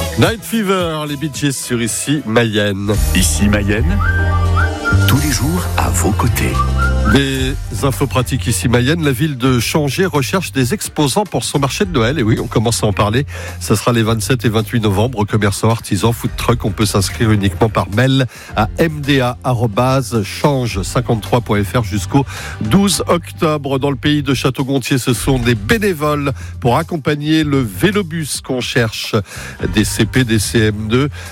Night Fever, les Bee Gees sur Ici Mayenne. Ici Mayenne, tous les jours à vos côtés. Des infos pratiques ici Mayenne, la ville de Changé recherche des exposants pour son marché de Noël. Et oui, on commence à en parler. Ça sera les 27 et 28 novembre. Commerçants, artisans, food truck, on peut s'inscrire uniquement par mail à mda@change53.fr jusqu'au 12 octobre. Dans le pays de Château-Gontier, ce sont des bénévoles pour accompagner le vélobus qu'on cherche. Des CP, des CM2,